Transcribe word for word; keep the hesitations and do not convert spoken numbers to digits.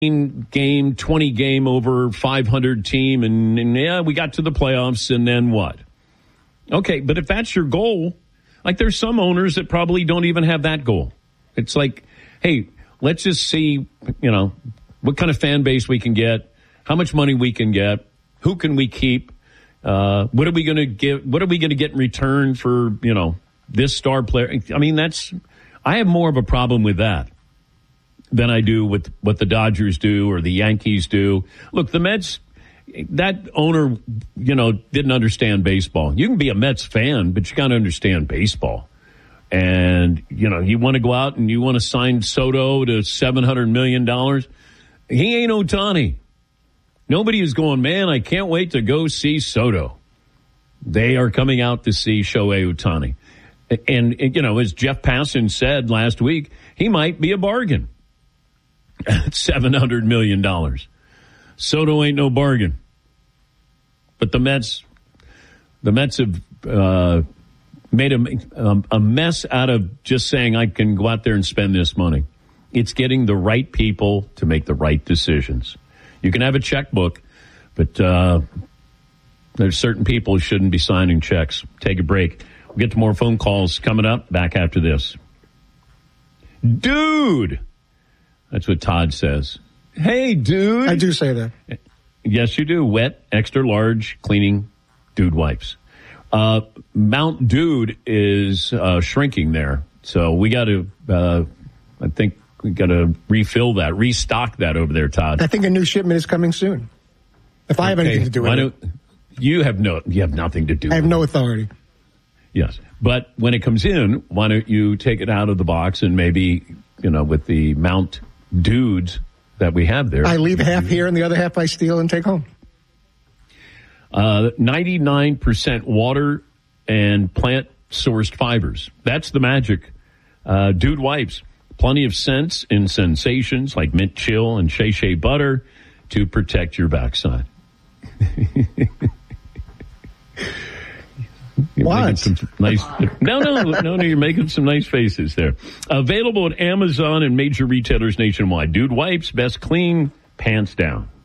game, twenty game over five hundred team, and, and yeah, we got to the playoffs, and then what? Okay, but if that's your goal, like there's some owners that probably don't even have that goal. It's like, hey, let's just see, you know, what kind of fan base we can get, how much money we can get, who can we keep, uh, what are we going to give, what are we going to get in return for, you know, this star player? I mean, that's, I have more of a problem with that than I do with what the Dodgers do or the Yankees do. Look, the Mets, that owner, you know, didn't understand baseball. You can be a Mets fan, but you got to understand baseball. And, you know, you want to go out and you want to sign Soto to seven hundred million dollars. He ain't Ohtani. Nobody is going, man, I can't wait to go see Soto. They are coming out to see Shohei Ohtani. And, and, you know, as Jeff Passan said last week, he might be a bargain at seven hundred million dollars. Soto ain't no bargain. But the Mets, the Mets have uh, made a, a mess out of just saying I can go out there and spend this money. It's getting the right people to make the right decisions. You can have a checkbook, but uh, there's certain people who shouldn't be signing checks. Take a break. We'll get to more phone calls coming up. Back after this. Dude! That's what Todd says. Hey, dude. I do say that. Yes, you do. Wet, extra large, cleaning dude wipes. Uh, Mount Dude is uh, shrinking there. So we got to, uh, I think we got to refill that, restock that over there, Todd. I think a new shipment is coming soon. If I have okay. anything to do with it. You have no, you have nothing to do with it. I have no authority. Yes. But when it comes in, why don't you take it out of the box and maybe, you know, with the Mount Dudes that we have there. I leave half here and the other half I steal and take home. Uh, ninety-nine percent water and plant-sourced fibers. That's the magic. Uh, Dude wipes. Plenty of scents and sensations like mint chill and shea shea butter to protect your backside. You're what? Some nice, no, no, no, no, you're making some nice faces there. Available at Amazon and major retailers nationwide. Dude wipes, best clean, pants down.